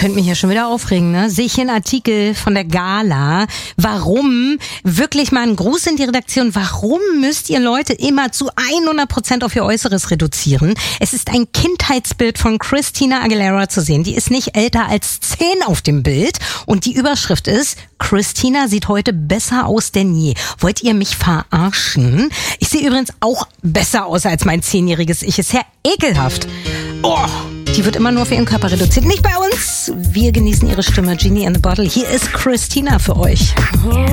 könnte mich ja schon wieder aufregen, ne? Sehe ich hier einen Artikel von der Gala. Warum, wirklich mal ein Gruß in die Redaktion, warum müsst ihr Leute immer zu 100% auf ihr Äußeres reduzieren? Es ist ein Kindheitsbild von Christina Aguilera zu sehen. Die ist nicht älter als 10 auf dem Bild und die Überschrift ist: Christina sieht heute besser aus denn je. Wollt ihr mich verarschen? Ich sehe übrigens auch besser aus als mein 10-jähriges Ich. Ist ja ekelhaft. Oh, die wird immer nur auf ihren Körper reduziert. Nicht bei uns. Wir genießen ihre Stimme. Genie in the Bottle. Hier ist Christina für euch.